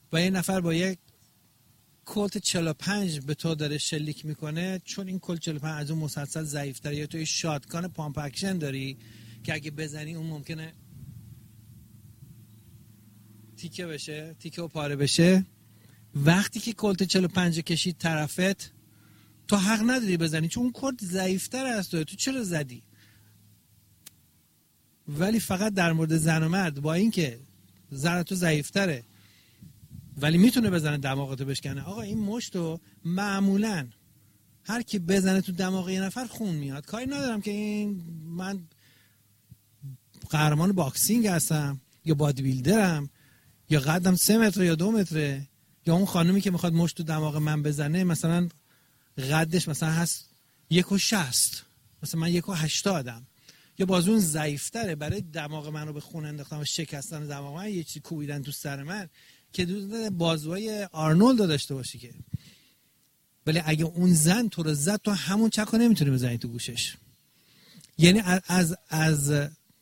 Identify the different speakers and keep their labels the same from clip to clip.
Speaker 1: و یه نفر با یک کلت 45 به تو داره شلیک میکنه، چون این کلت 45 از اون مسلسل ضعیف‌تره، یا تو یه شاتگان پامپ اکشن داری که اگه بزنی اون ممکنه تیکه بشه، تیکه و پاره بشه. وقتی که کلت 45 کشید طرفت، تو حق نداری بزنی چون اون کلت ضعیف‌تر از تو چرا زدی؟ ولی فقط در مورد زن و مرد، با اینکه زن تو ضعیف‌تره ولی میتونه بزنه دماغتو بشکنه. آقا این مشتو معمولاً هر کی بزنه تو دماغ یه نفر خون میاد. کاری ندارم که این من قهرمان باکسینگ هستم یا بادی بیلدرم یا قدم 3 متر یا 2 متره، یا اون خانومی که میخواد مشت تو دماغ من بزنه مثلا قدش مثلا هست 1.60، مثلا من 1.80م، یا بازون ضعیف‌تره، برای دماغ منو به خون انداختن و شکستن دماغ من یه چیزی کوبیدن تو سر من که بازوهای آرنولد داشته باشی که. ولی اگه اون زن تو رو زد، تو همون چکو نمیتونی بزنی تو گوشش. یعنی از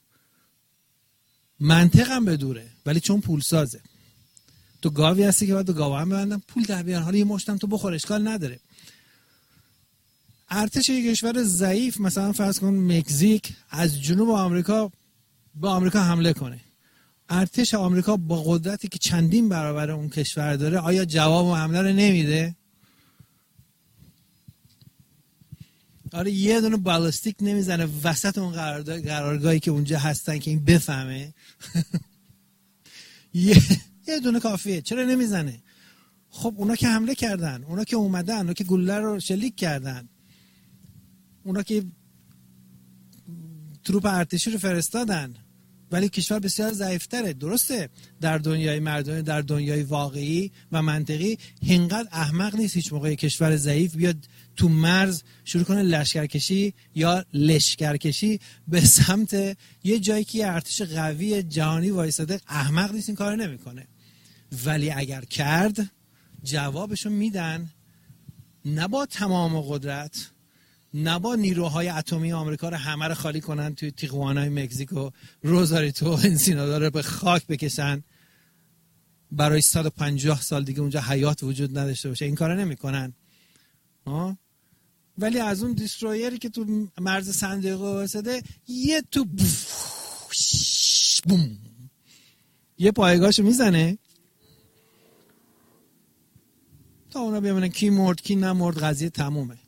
Speaker 1: منطقم بدوره، ولی چون پول سازه. تو گاوی هستی که باید تو گاوه هم ببندم پول در بیان، حالا یه مشتم تو بخور اشکال نداره. ارتش یک کشور ضعیف مثلا فرض کن مکزیک از جنوب آمریکا به آمریکا حمله کنه، ارتش آمریکا با قدرتی که چندین برابر اون کشور داره آیا جواب و حمله رو نمیده؟ آره یه دونه بالستیک نمیزنه وسط اون قرارگاهی که اونجا هستن که این بفهمه؟ یه دونه کافیه. چرا نمیزنه؟ خب اونا که حمله کردن، اونا که اومدن، اونا که گلوله رو شلیک کردن، اونا که تروپ ارتشی رو فرستادن، ولی کشور بسیار ضعیف‌تره. درسته در دنیای مردمی، در دنیای واقعی و منطقی اینقدر احمق نیست هیچ موقع کشور ضعیف بیاد تو مرز شروع کنه لشکرکشی یا لشکرکشی به سمت یه جایی که ارتش قوی جهانی وایساده. احمق نیست، این کارو نمیکنه. ولی اگر کرد جوابشو میدن، نه با تمام قدرت، نه با نیروهای اتمی آمریکا رو همه رو خالی کنن توی تیخوانای مکزیکو، روزاریتو، انسینادا رو به خاک بکشن برای 150 سال دیگه اونجا حیات وجود نداشته باشه. این کارو نمیکنن. ولی از اون دیسترویری که تو مرز سندیگو واسده یه تو بوم یه پایگاهشو میزنه تا اونا ببینن کی مرد کی نمرد، قضیه تمومه.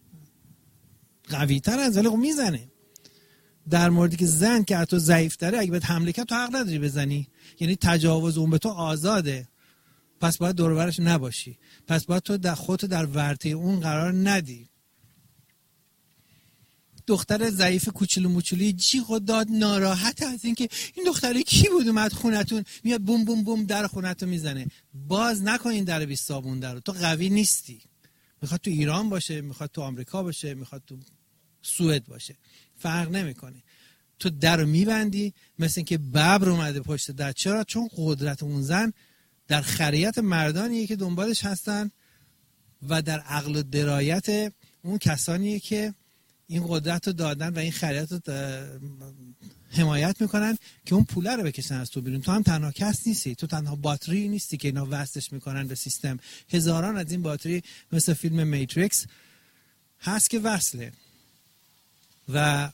Speaker 1: قوی تر از ولی خب میزنه. در موردی که زن که تو ضعیف تره اگه بهت حمله کرد تو حق نداری بزنی، یعنی تجاوز اون به تو آزاده، پس باید دور و برش نباشی، پس باید تو خودت در ورطه اون قرار ندی. دختر ضعیف کوچولو موچولی جیغ و داد ناراحت از این که این دختره کی بود اومد خونتون، میاد بوم بوم بوم در خونتو میزنه. باز نکنین در 20 صابون در. تو قوی نیستی. میخواد تو ایران باشه، میخواد تو آمریکا باشه، میخواد تو سوئد باشه، فرق نمیکنه. تو درو میبندی مثل اینکه ببر اومده پشت در. چرا؟ چون قدرت اون زن در خریت مردانیه که دنبالش هستن و در عقل و درایت اون کسانیه که این قدرت رو دادن و این خریت رو حمایت میکنن که اون پوله رو بکشن از تو بیرون. تو هم تنها کس نیستی، تو تنها باتری نیستی که اینا وصلش میکنن به سیستم. هزاران از این باتری مثل فیلم میتریکس هست که وصله. و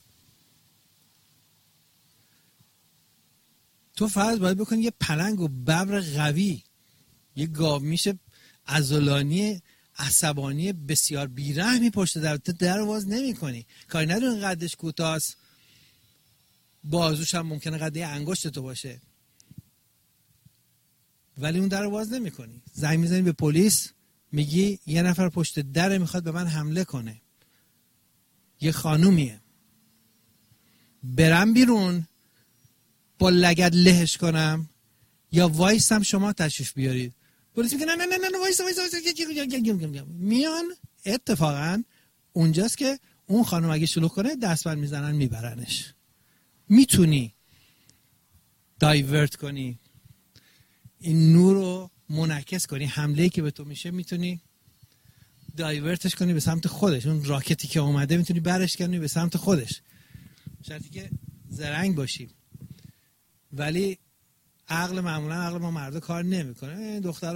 Speaker 1: تو فرض باید بکنی یه پلنگ و ببر قوی، یه گاو میشه عضلانی عصبانی بسیار بیرحمی پشت در واز نمی کنی. کاری نداری قدش کوتاست، بازوش هم ممکنه قد انگشت تو باشه، ولی اون در واز نمی کنی. زنگ میزنی به پلیس، میگی یه نفر پشت در میخواد به من حمله کنه، یه خانومیه، برم بیرون با لگد لهش کنم یا وایسم شما تشریف بیارید؟ پلیس میگه نه وایس میان. اتفاقا اونجاست که اون خانم اگه شلوغ کنه دستبند میزنن میبرنش. میتونی دایورت کنی، این نور رو منعکس کنی، حمله‌ای که به تو میشه میتونی دایورتش کنی به سمت خودش. اون راکتی که اومده میتونی برش کنی به سمت خودش، شرطی که زرنگ باشی. ولی عقل معمولا عقل ما مردا کار نمیکنه. دختر